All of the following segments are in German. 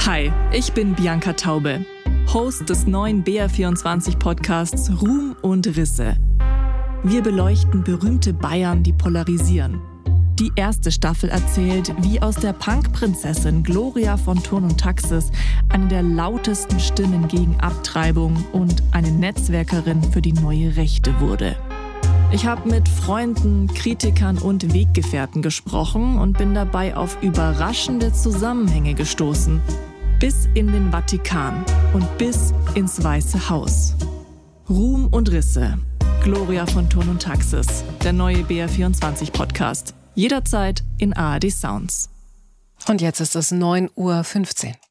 Hi, ich bin Bianca Taube, Host des neuen BR24-Podcasts Ruhm und Risse. Wir beleuchten berühmte Bayern, die polarisieren. Die erste Staffel erzählt, wie aus der Punk-Prinzessin Gloria von Thurn und Taxis eine der lautesten Stimmen gegen Abtreibung und eine Netzwerkerin für die neue Rechte wurde. Ich habe mit Freunden, Kritikern und Weggefährten gesprochen und bin dabei auf überraschende Zusammenhänge gestoßen. Bis in den Vatikan und bis ins Weiße Haus. Ruhm und Risse. Gloria von Thurn und Taxis. Der neue BR24-Podcast. Jederzeit in ARD Sounds. Und jetzt ist es 9:15 Uhr.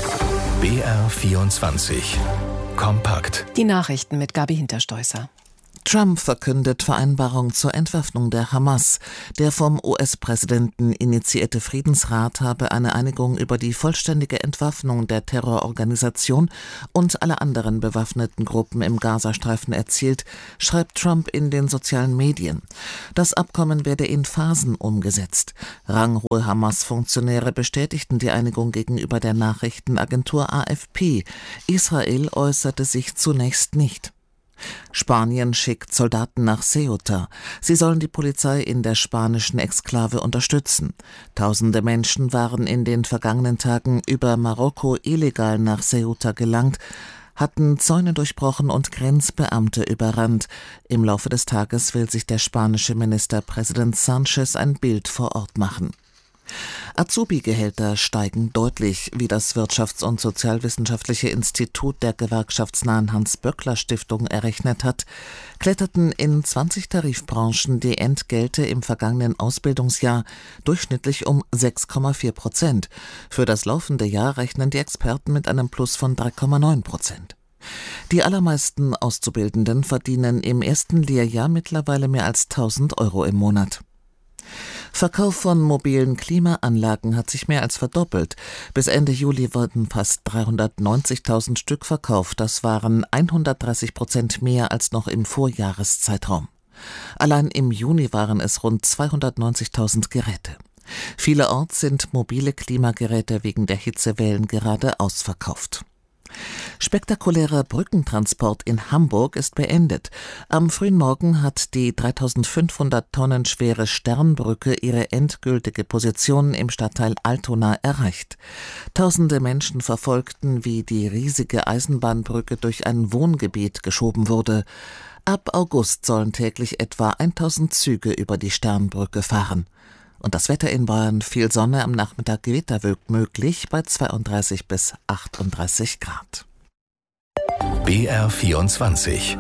BR24 Kompakt. Die Nachrichten mit Gabi Hinterstoisser. Trump verkündet Vereinbarung zur Entwaffnung der Hamas. Der vom US-Präsidenten initiierte Friedensrat habe eine Einigung über die vollständige Entwaffnung der Terrororganisation und aller anderen bewaffneten Gruppen im Gazastreifen erzielt, schreibt Trump in den sozialen Medien. Das Abkommen werde in Phasen umgesetzt. Ranghohe Hamas-Funktionäre bestätigten die Einigung gegenüber der Nachrichtenagentur AFP. Israel äußerte sich zunächst nicht. Spanien schickt Soldaten nach Ceuta. Sie sollen die Polizei in der spanischen Exklave unterstützen. Tausende Menschen waren in den vergangenen Tagen über Marokko illegal nach Ceuta gelangt, hatten Zäune durchbrochen und Grenzbeamte überrannt. Im Laufe des Tages will sich der spanische Ministerpräsident Sánchez ein Bild vor Ort machen. Azubi-Gehälter steigen deutlich, wie das Wirtschafts- und Sozialwissenschaftliche Institut der gewerkschaftsnahen Hans-Böckler-Stiftung errechnet hat, kletterten in 20 Tarifbranchen die Entgelte im vergangenen Ausbildungsjahr durchschnittlich um 6,4%. Für das laufende Jahr rechnen die Experten mit einem Plus von 3,9%. Die allermeisten Auszubildenden verdienen im ersten Lehrjahr mittlerweile mehr als 1.000 Euro im Monat. Verkauf von mobilen Klimaanlagen hat sich mehr als verdoppelt. Bis Ende Juli wurden fast 390.000 Stück verkauft. Das waren 130% mehr als noch im Vorjahreszeitraum. Allein im Juni waren es rund 290.000 Geräte. Vielerorts sind mobile Klimageräte wegen der Hitzewellen gerade ausverkauft. Spektakulärer Brückentransport in Hamburg ist beendet. Am frühen Morgen hat die 3.500 Tonnen schwere Sternbrücke ihre endgültige Position im Stadtteil Altona erreicht. Tausende Menschen verfolgten, wie die riesige Eisenbahnbrücke durch ein Wohngebiet geschoben wurde. Ab August sollen täglich etwa 1.000 Züge über die Sternbrücke fahren. Und das Wetter in Bayern: viel Sonne, am Nachmittag Gewitter möglich bei 32 bis 38 Grad. BR24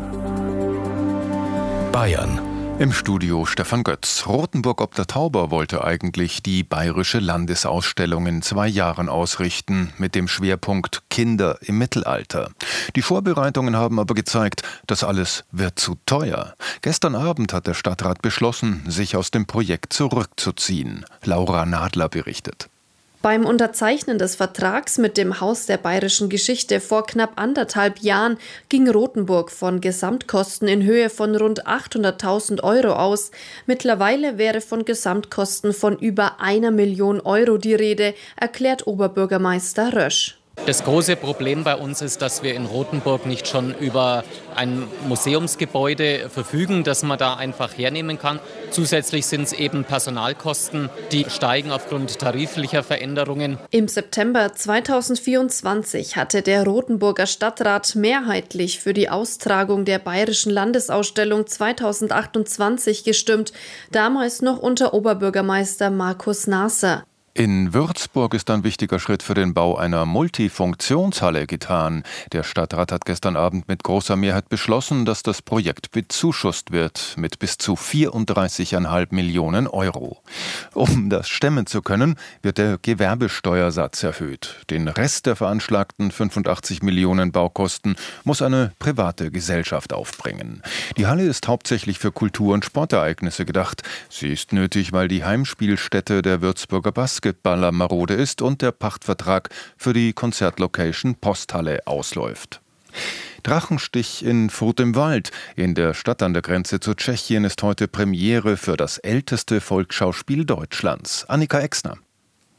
Bayern. Im Studio Stefan Götz. Rothenburg ob der Tauber wollte eigentlich die Bayerische Landesausstellung in 2 Jahren ausrichten, mit dem Schwerpunkt Kinder im Mittelalter. Die Vorbereitungen haben aber gezeigt, das alles wird zu teuer. Gestern Abend hat der Stadtrat beschlossen, sich aus dem Projekt zurückzuziehen. Laura Nadler berichtet. Beim Unterzeichnen des Vertrags mit dem Haus der Bayerischen Geschichte vor knapp 1,5 Jahren ging Rothenburg von Gesamtkosten in Höhe von rund 800.000 Euro aus. Mittlerweile wäre von Gesamtkosten von über 1 Million Euro die Rede, erklärt Oberbürgermeister Rösch. Das große Problem bei uns ist, dass wir in Rothenburg nicht schon über ein Museumsgebäude verfügen, das man da einfach hernehmen kann. Zusätzlich sind es eben Personalkosten, die steigen aufgrund tariflicher Veränderungen. Im September 2024 hatte der Rothenburger Stadtrat mehrheitlich für die Austragung der Bayerischen Landesausstellung 2028 gestimmt, damals noch unter Oberbürgermeister Markus Nasser. In Würzburg ist ein wichtiger Schritt für den Bau einer Multifunktionshalle getan. Der Stadtrat hat gestern Abend mit großer Mehrheit beschlossen, dass das Projekt bezuschusst wird mit bis zu 34,5 Millionen Euro. Um das stemmen zu können, wird der Gewerbesteuersatz erhöht. Den Rest der veranschlagten 85 Millionen Baukosten muss eine private Gesellschaft aufbringen. Die Halle ist hauptsächlich für Kultur- und Sportereignisse gedacht. Sie ist nötig, weil die Heimspielstätte der Würzburger Basketballer marode ist und der Pachtvertrag für die Konzertlocation Posthalle ausläuft. Drachenstich in Furth im Wald. In der Stadt an der Grenze zu Tschechien ist heute Premiere für das älteste Volksschauspiel Deutschlands. Annika Exner.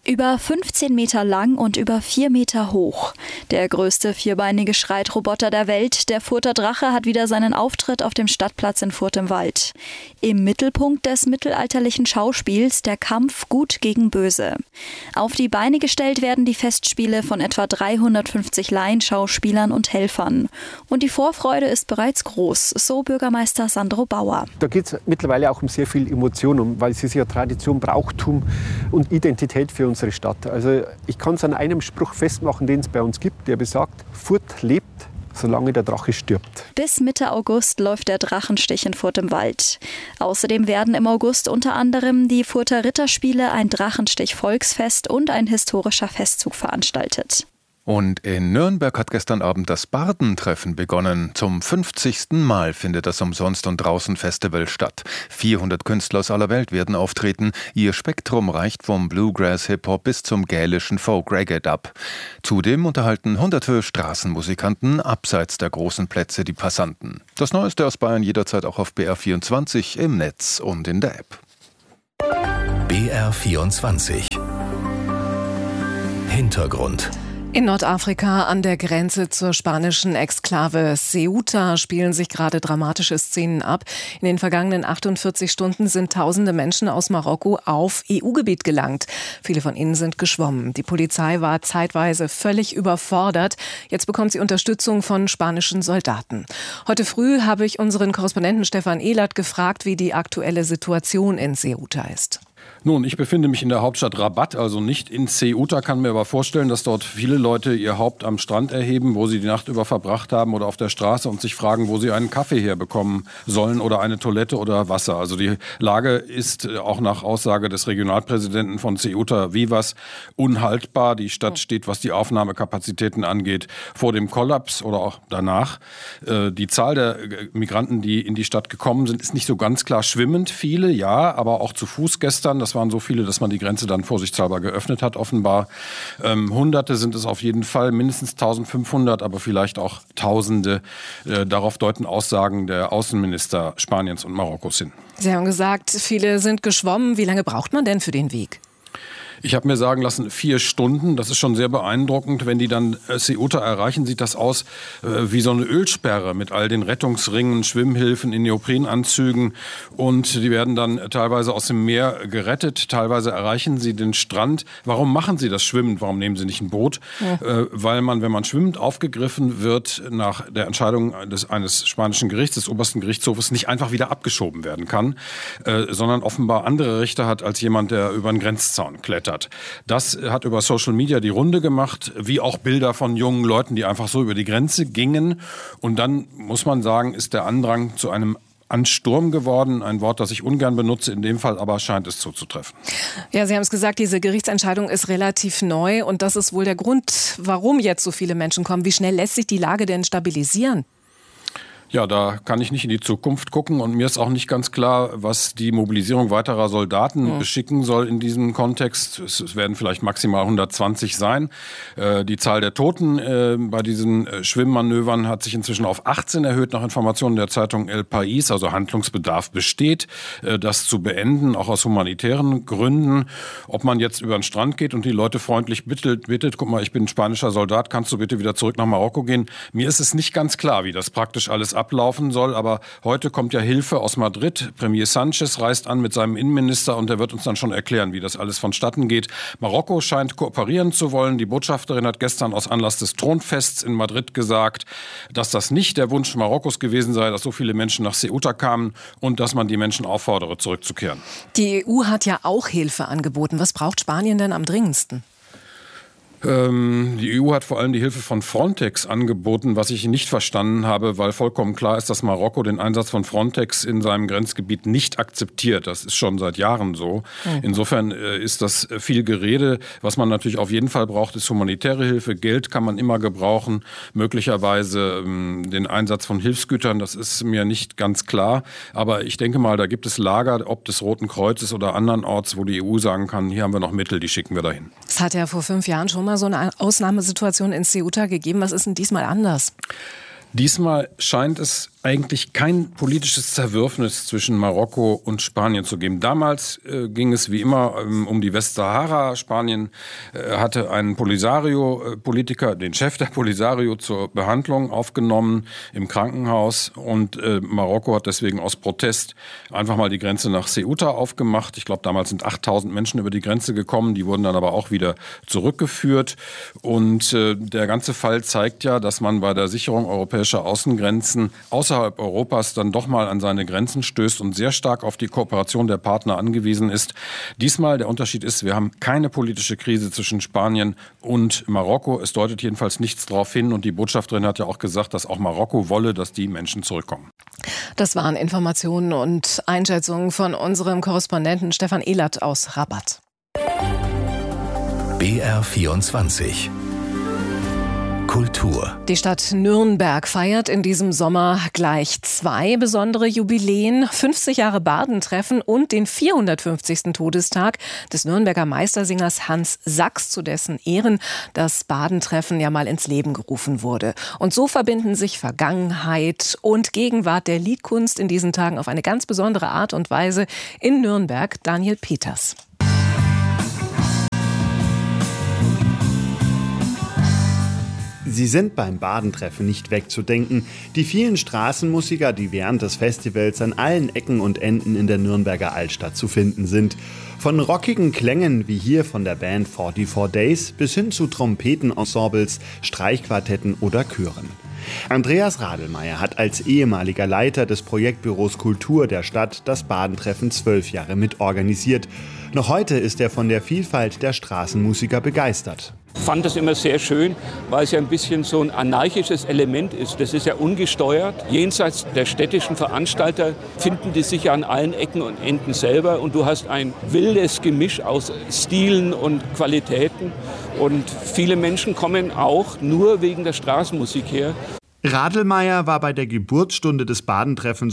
Über 15 Meter lang und über 4 Meter hoch. Der größte vierbeinige Schreitroboter der Welt, der Further Drache, hat wieder seinen Auftritt auf dem Stadtplatz in Furth im Wald. Im Mittelpunkt des mittelalterlichen Schauspiels der Kampf Gut gegen Böse. Auf die Beine gestellt werden die Festspiele von etwa 350 Laienschauspielern und Helfern. Und die Vorfreude ist bereits groß, so Bürgermeister Sandro Bauer. Da geht es mittlerweile auch um sehr viel Emotion, weil es ist ja Tradition, Brauchtum und Identität für unsere Stadt. Also ich kann es an einem Spruch festmachen, den es bei uns gibt, der besagt, Furth lebt, solange der Drache stirbt. Bis Mitte August läuft der Drachenstich in Furth im Wald. Außerdem werden im August unter anderem die Further Ritterspiele, ein Drachenstich-Volksfest und ein historischer Festzug veranstaltet. Und in Nürnberg hat gestern Abend das Bardentreffen begonnen. Zum 50. Mal findet das Umsonst- und Draußen-Festival statt. 400 Künstler aus aller Welt werden auftreten. Ihr Spektrum reicht vom Bluegrass-Hip-Hop bis zum gälischen Folk-Reggae-Dub. Zudem unterhalten hunderte Straßenmusikanten abseits der großen Plätze die Passanten. Das Neueste aus Bayern jederzeit auch auf BR24 im Netz und in der App. BR24 Hintergrund. In Nordafrika an der Grenze zur spanischen Exklave Ceuta spielen sich gerade dramatische Szenen ab. In den vergangenen 48 Stunden sind tausende Menschen aus Marokko auf EU-Gebiet gelangt. Viele von ihnen sind geschwommen. Die Polizei war zeitweise völlig überfordert. Jetzt bekommt sie Unterstützung von spanischen Soldaten. Heute früh habe ich unseren Korrespondenten Stefan Ehlert gefragt, wie die aktuelle Situation in Ceuta ist. Nun, ich befinde mich in der Hauptstadt Rabat, also nicht in Ceuta, kann mir aber vorstellen, dass dort viele Leute ihr Haupt am Strand erheben, wo sie die Nacht über verbracht haben oder auf der Straße und sich fragen, wo sie einen Kaffee herbekommen sollen oder eine Toilette oder Wasser. Also die Lage ist auch nach Aussage des Regionalpräsidenten von Ceuta Vivas unhaltbar. Die Stadt steht, was die Aufnahmekapazitäten angeht, vor dem Kollaps oder auch danach. Die Zahl der Migranten, die in die Stadt gekommen sind, ist nicht so ganz klar schwimmend. Viele, ja, aber auch zu Fuß gestern. Das waren so viele, dass man die Grenze dann vorsichtshalber geöffnet hat, offenbar. Hunderte sind es auf jeden Fall, mindestens 1500, aber vielleicht auch Tausende. Darauf deuten Aussagen der Außenminister Spaniens und Marokkos hin. Sie haben gesagt, viele sind geschwommen. Wie lange braucht man denn für den Weg? Ich habe mir sagen lassen, 4 Stunden, das ist schon sehr beeindruckend. Wenn die dann Ceuta erreichen, sieht das aus wie so eine Ölsperre mit all den Rettungsringen, Schwimmhilfen in Neoprenanzügen. Und die werden dann teilweise aus dem Meer gerettet, teilweise erreichen sie den Strand. Warum machen sie das schwimmend? Warum nehmen sie nicht ein Boot? Ja. Weil man, wenn man schwimmend aufgegriffen wird, nach der Entscheidung eines spanischen Gerichts, des obersten Gerichtshofes, nicht einfach wieder abgeschoben werden kann, sondern offenbar andere Rechte hat als jemand, der über einen Grenzzaun klettert. Das hat über Social Media die Runde gemacht, wie auch Bilder von jungen Leuten, die einfach so über die Grenze gingen. Und dann, muss man sagen, ist der Andrang zu einem Ansturm geworden. Ein Wort, das ich ungern benutze, in dem Fall aber scheint es zuzutreffen. Ja, Sie haben es gesagt, diese Gerichtsentscheidung ist relativ neu und das ist wohl der Grund, warum jetzt so viele Menschen kommen. Wie schnell lässt sich die Lage denn stabilisieren? Ja, da kann ich nicht in die Zukunft gucken und mir ist auch nicht ganz klar, was die Mobilisierung weiterer Soldaten beschicken soll in diesem Kontext. Es werden vielleicht maximal 120 sein. Die Zahl der Toten bei diesen Schwimmmanövern hat sich inzwischen auf 18 erhöht, nach Informationen der Zeitung El País. Also Handlungsbedarf besteht, das zu beenden, auch aus humanitären Gründen. Ob man jetzt über den Strand geht und die Leute freundlich bittet, guck mal, ich bin ein spanischer Soldat, kannst du bitte wieder zurück nach Marokko gehen? Mir ist es nicht ganz klar, wie das praktisch alles ablaufen soll, aber heute kommt ja Hilfe aus Madrid. Premier Sánchez reist an mit seinem Innenminister und der wird uns dann schon erklären, wie das alles vonstatten geht. Marokko scheint kooperieren zu wollen. Die Botschafterin hat gestern aus Anlass des Thronfests in Madrid gesagt, dass das nicht der Wunsch Marokkos gewesen sei, dass so viele Menschen nach Ceuta kamen und dass man die Menschen auffordere, zurückzukehren. Die EU hat ja auch Hilfe angeboten. Was braucht Spanien denn am dringendsten? Die EU hat vor allem die Hilfe von Frontex angeboten, was ich nicht verstanden habe, weil vollkommen klar ist, dass Marokko den Einsatz von Frontex in seinem Grenzgebiet nicht akzeptiert. Das ist schon seit Jahren so. Insofern ist das viel Gerede. Was man natürlich auf jeden Fall braucht, ist humanitäre Hilfe. Geld kann man immer gebrauchen. Möglicherweise den Einsatz von Hilfsgütern, das ist mir nicht ganz klar. Aber ich denke mal, da gibt es Lager, ob des Roten Kreuzes oder andernorts, wo die EU sagen kann, hier haben wir noch Mittel, die schicken wir dahin. Es hat ja vor 5 Jahren schon mal so eine Ausnahmesituation in Ceuta gegeben. Was ist denn diesmal anders? Diesmal scheint es eigentlich kein politisches Zerwürfnis zwischen Marokko und Spanien zu geben. Damals ging es wie immer um die Westsahara. Spanien hatte einen Polisario-Politiker, den Chef der Polisario, zur Behandlung aufgenommen im Krankenhaus. Und Marokko hat deswegen aus Protest einfach mal die Grenze nach Ceuta aufgemacht. Ich glaube, damals sind 8000 Menschen über die Grenze gekommen. Die wurden dann aber auch wieder zurückgeführt. Und der ganze Fall zeigt ja, dass man bei der Sicherung europäischer Außengrenzen außerhalb Europas dann doch mal an seine Grenzen stößt und sehr stark auf die Kooperation der Partner angewiesen ist. Diesmal der Unterschied ist, wir haben keine politische Krise zwischen Spanien und Marokko. Es deutet jedenfalls nichts darauf hin und die Botschafterin hat ja auch gesagt, dass auch Marokko wolle, dass die Menschen zurückkommen. Das waren Informationen und Einschätzungen von unserem Korrespondenten Stefan Ehlert aus Rabat. BR24 Kultur. Die Stadt Nürnberg feiert in diesem Sommer gleich 2 besondere Jubiläen: 50 Jahre Bardentreffen und den 450. Todestag des Nürnberger Meistersingers Hans Sachs, zu dessen Ehren das Bardentreffen ja mal ins Leben gerufen wurde. Und so verbinden sich Vergangenheit und Gegenwart der Liedkunst in diesen Tagen auf eine ganz besondere Art und Weise in Nürnberg. Daniel Peters. Sie sind beim Bardentreffen nicht wegzudenken. Die vielen Straßenmusiker, die während des Festivals an allen Ecken und Enden in der Nürnberger Altstadt zu finden sind. Von rockigen Klängen wie hier von der Band 44 Days bis hin zu Trompetenensembles, Streichquartetten oder Chören. Andreas Radelmeier hat als ehemaliger Leiter des Projektbüros Kultur der Stadt das Bardentreffen 12 Jahre mitorganisiert. Noch heute ist er von der Vielfalt der Straßenmusiker begeistert. Ich fand das immer sehr schön, weil es ja ein bisschen so ein anarchisches Element ist. Das ist ja ungesteuert. Jenseits der städtischen Veranstalter finden die sich ja an allen Ecken und Enden selber. Und du hast ein wildes Gemisch aus Stilen und Qualitäten. Und viele Menschen kommen auch nur wegen der Straßenmusik her. Radelmeier war bei der Geburtsstunde des Badentreffens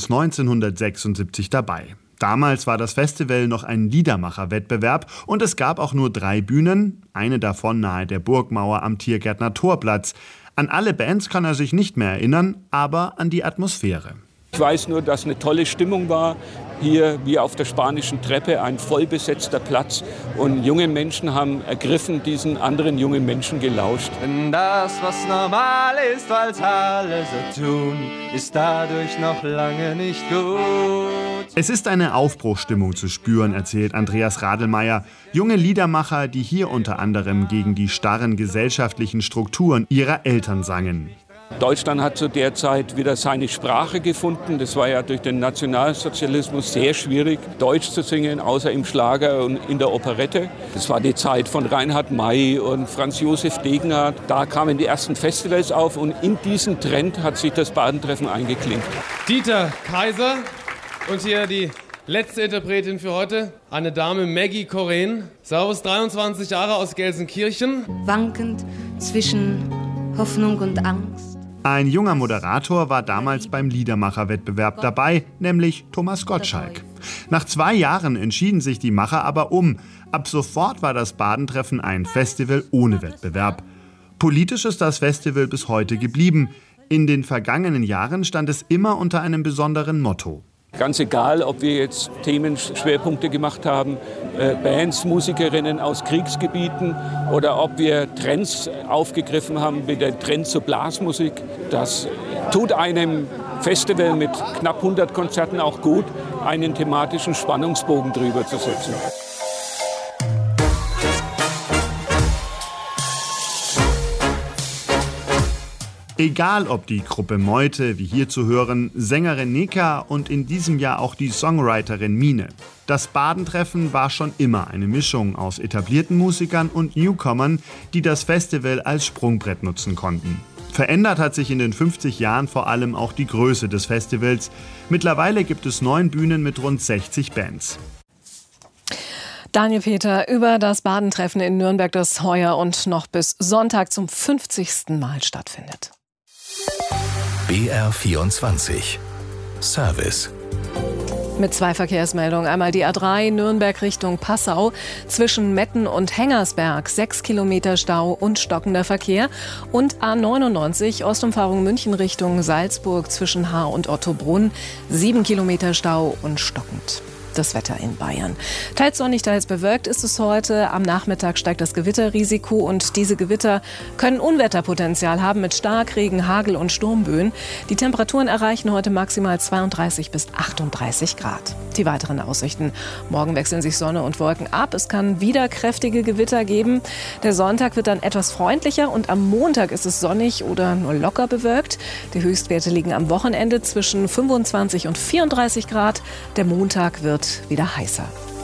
1976 dabei. Damals war das Festival noch ein Liedermacher-Wettbewerb und es gab auch nur 3 Bühnen, eine davon nahe der Burgmauer am Tiergärtner Torplatz. An alle Bands kann er sich nicht mehr erinnern, aber an die Atmosphäre. Ich weiß nur, dass eine tolle Stimmung war. Hier wie auf der Spanischen Treppe ein vollbesetzter Platz und junge Menschen haben ergriffen diesen anderen jungen Menschen gelauscht. Denn das, was normal ist, weil's alle so tun, ist dadurch noch lange nicht gut. Es ist eine Aufbruchsstimmung zu spüren, erzählt Andreas Radelmeier. Junge Liedermacher, die hier unter anderem gegen die starren gesellschaftlichen Strukturen ihrer Eltern sangen. Deutschland hat zu der Zeit wieder seine Sprache gefunden. Das war ja durch den Nationalsozialismus sehr schwierig, Deutsch zu singen, außer im Schlager und in der Operette. Das war die Zeit von Reinhard May und Franz Josef Degenhardt. Da kamen die ersten Festivals auf und in diesen Trend hat sich das Badentreffen eingeklinkt. Dieter Kaiser und hier die letzte Interpretin für heute, eine Dame Maggie Coren. Servus, 23 Jahre aus Gelsenkirchen. Wankend zwischen Hoffnung und Angst. Ein junger Moderator war damals beim Liedermacher-Wettbewerb dabei, nämlich Thomas Gottschalk. Nach 2 Jahren entschieden sich die Macher aber um. Ab sofort war das Badentreffen ein Festival ohne Wettbewerb. Politisch ist das Festival bis heute geblieben. In den vergangenen Jahren stand es immer unter einem besonderen Motto. Ganz egal, ob wir jetzt Themenschwerpunkte gemacht haben, Bands, Musikerinnen aus Kriegsgebieten oder ob wir Trends aufgegriffen haben, wie der Trend zur Blasmusik. Das tut einem Festival mit knapp 100 Konzerten auch gut, einen thematischen Spannungsbogen drüber zu setzen. Egal ob die Gruppe Meute, wie hier zu hören, Sängerin Neka und in diesem Jahr auch die Songwriterin Mine. Das Badentreffen war schon immer eine Mischung aus etablierten Musikern und Newcomern, die das Festival als Sprungbrett nutzen konnten. Verändert hat sich in den 50 Jahren vor allem auch die Größe des Festivals. Mittlerweile gibt es 9 Bühnen mit rund 60 Bands. Daniel Peter über das Badentreffen in Nürnberg, das heuer und noch bis Sonntag zum 50. Mal stattfindet. BR24 Service Mit 2 Verkehrsmeldungen. Einmal die A3 Nürnberg Richtung Passau. Zwischen Metten und Hengersberg 6 Kilometer Stau und stockender Verkehr. Und A99 Ostumfahrung München Richtung Salzburg zwischen Haar und Ottobrunn. 7 Kilometer Stau und stockend. Das Wetter in Bayern. Teils sonnig, teils bewölkt ist es heute. Am Nachmittag steigt das Gewitterrisiko und diese Gewitter können Unwetterpotenzial haben mit Starkregen, Hagel und Sturmböen. Die Temperaturen erreichen heute maximal 32 bis 38 Grad. Die weiteren Aussichten. Morgen wechseln sich Sonne und Wolken ab. Es kann wieder kräftige Gewitter geben. Der Sonntag wird dann etwas freundlicher und am Montag ist es sonnig oder nur locker bewölkt. Die Höchstwerte liegen am Wochenende zwischen 25 und 34 Grad. Der Montag wird wieder heißer.